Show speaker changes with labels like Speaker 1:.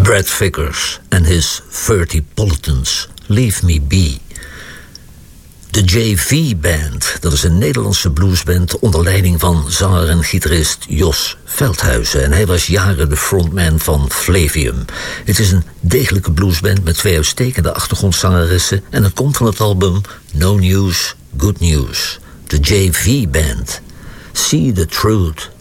Speaker 1: Brad Vickers and his 30 Politons, Leave Me Be. De JV Band, dat is een Nederlandse bluesband onder leiding van zanger en gitarist Jos Veldhuizen. En hij was jaren de frontman van Flavium. Het is een degelijke bluesband met 2 uitstekende achtergrondzangeressen en het komt van het album No News, Good News. De JV Band. See the Truth